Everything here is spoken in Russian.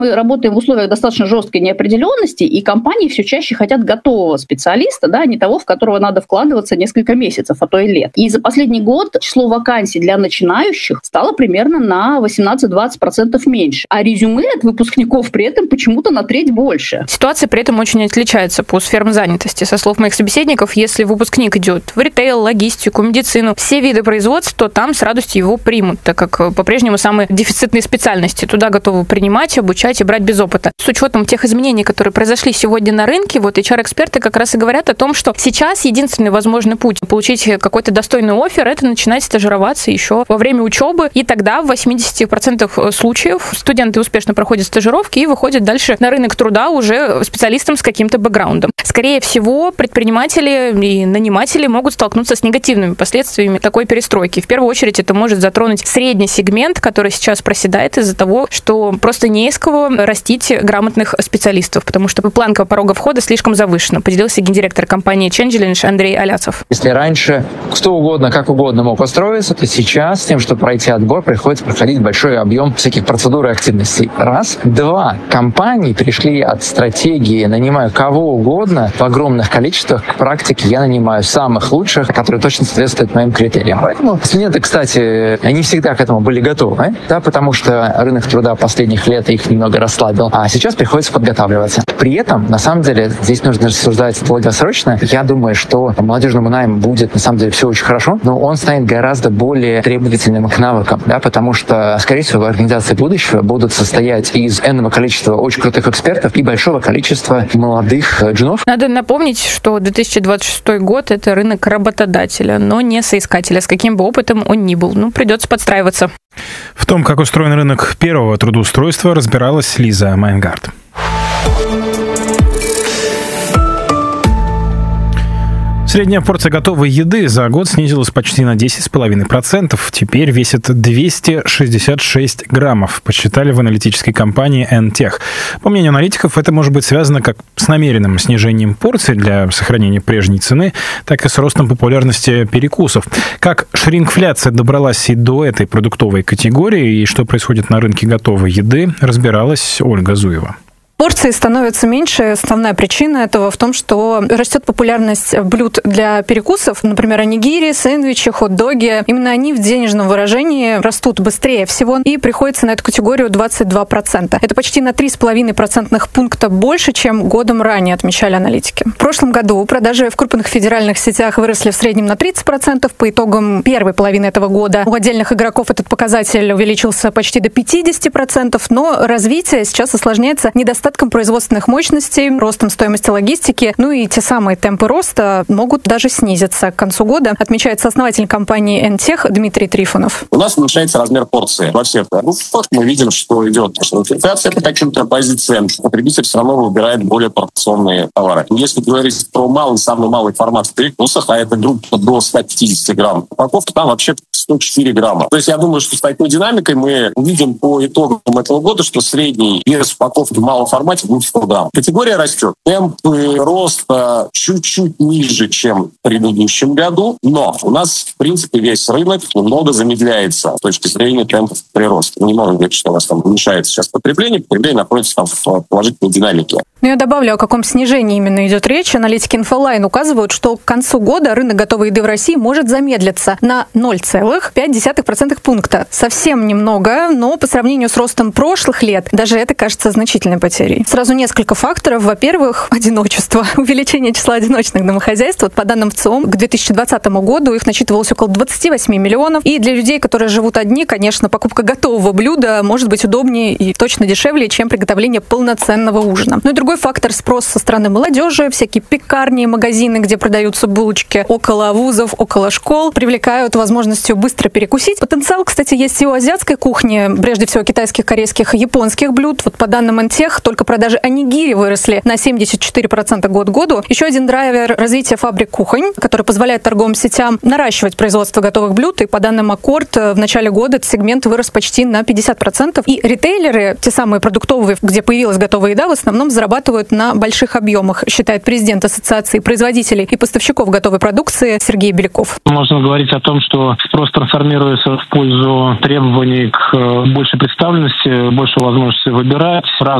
Мы работаем в условиях достаточно жесткой неопределенности, и компании все чаще хотят готового специалиста, а не того, в которого надо вкладываться несколько месяцев, а то и лет. И за последний год число вакансий для начинающих стало примерно на 18-20% меньше, а резюме от выпускников при этом почему-то на треть больше. Ситуация при этом очень отличается по сферам занятости. Со слов моих собеседников, если выпускник идет в ритейл, логистику, медицину, все виды производств, то там с радостью его примут, так как по-прежнему самые дефицитные специальности. Туда готовы принимать, обучать и брать без опыта. С учетом тех изменений, которые произошли сегодня на рынке, HR-эксперты как раз и говорят о том, что сейчас единственный возможный путь получить какой-то достойный оффер — это начинать стажироваться еще во время учебы, и тогда в 80% случаев студенты успешно проходят стажировки и выходят дальше на рынок труда уже специалистом с каким-то бэкграундом. Скорее всего, предприниматели и наниматели могут столкнуться с негативными последствиями такой перестройки. В первую очередь это может затронуть средний сегмент, который сейчас проседает из-за того, что просто не из кого растить грамотных специалистов, потому что планка порога входа слишком завышена, поделился гендиректор компании Changelinge Андрей Аляцев. Если раньше кто угодно, как угодно мог устроиться, то сейчас с тем, чтобы пройти отбор, приходится проходить большой объем всяких процедур и активностей. Раз. Два. Компании перешли от стратегии «нанимаю кого угодно» в огромных количествах к практике «я нанимаю самых лучших», которые точно соответствуют моим критериям. Поэтому студенты, кстати, не всегда к этому были готовы, потому что рынок труда последних лет их немного расслабил, а сейчас приходится подготавливаться. При этом, на самом деле, здесь нужно рассуждать долгосрочно. Я думаю, что молодежному найму будет, на самом деле, все очень хорошо, но он станет гораздо более требовательным к навыкам, потому что, скорее всего, организации будущего будут состоять из энного количества очень крутых экспертов и большого количества молодых джунов. Надо напомнить, что 2026 год — это рынок работодателя, но не соискателя, с каким бы опытом он ни был. Придется подстраиваться. В том, как устроен рынок первого трудоустройства, разбиралась Лиза Майнгард. Средняя порция готовой еды за год снизилась почти на 10,5%. Теперь весит 266 граммов, подсчитали в аналитической компании N-Tech. По мнению аналитиков, это может быть связано как с намеренным снижением порций для сохранения прежней цены, так и с ростом популярности перекусов. Как шрингфляция добралась и до этой продуктовой категории, и что происходит на рынке готовой еды, разбиралась Ольга Зуева. Порции становятся меньше. Основная причина этого в том, что растет популярность блюд для перекусов. Например, онигири, сэндвичи, хот-доги. Именно они в денежном выражении растут быстрее всего, и приходится на эту категорию 22%. Это почти на 3,5% пункта больше, чем годом ранее, отмечали аналитики. В прошлом году продажи в крупных федеральных сетях выросли в среднем на 30%. По итогам первой половины этого года у отдельных игроков этот показатель увеличился почти до 50%, но развитие сейчас осложняется недостатком производственных мощностей, ростом стоимости логистики, и те самые темпы роста могут даже снизиться к концу года, отмечает сооснователь компании N-Tech Дмитрий Трифонов. У нас уменьшается размер порции. Во всех продуктах мы видим, что идет инфляция по каким-то позициям. Потребитель все равно выбирает более порционные товары. Если говорить про самый малый формат в перекусах, а это группа до 150 грамм, упаковка там вообще 104 грамма. То есть я думаю, что с такой динамикой мы увидим по итогам этого года, что средний вес упаковки в малом формате будет 100 грамм. Категория растет. Темпы роста чуть-чуть ниже, чем в предыдущем году, но у нас, в принципе, весь рынок немного замедляется с точки зрения темпов прироста. Не можем говорить, что у нас там уменьшается сейчас потребление находится там в положительной динамике. Я добавлю, о каком снижении именно идет речь. Аналитики Infoline указывают, что к концу года рынок готовой еды в России может замедлиться на 0,5% пункта. Совсем немного, но по сравнению с ростом прошлых лет, даже это кажется значительной потерей. Сразу несколько факторов. Во-первых, одиночество. Увеличение числа одиночных домохозяйств. По данным ВЦИОМ, к 2020 году их насчитывалось около 28 миллионов. И для людей, которые живут одни, конечно, покупка готового блюда может быть удобнее и точно дешевле, чем приготовление полноценного ужина. И другой фактор — спрос со стороны молодежи. Всякие пекарни, магазины, где продаются булочки около вузов, около школ, привлекают возможностью быстро перекусить. Потенциал, кстати, есть и у азиатской кухни, прежде всего китайских, корейских и японских блюд. Вот по данным N-Tech, только продажи онигири выросли на 74% год к году. Еще один драйвер — развитие фабрик кухонь, который позволяет торговым сетям наращивать производство готовых блюд. И по данным Аккорд, в начале года этот сегмент вырос почти на 50%. И ритейлеры, те самые продуктовые, где появилась готовая еда, в основном зарабатывают разрабатывают на больших объемах, считает президент Ассоциации производителей и поставщиков готовой продукции Сергей Беляков. Можно говорить о том, что спрос трансформируется в пользу требований к большей представленности, большей возможности выбирать.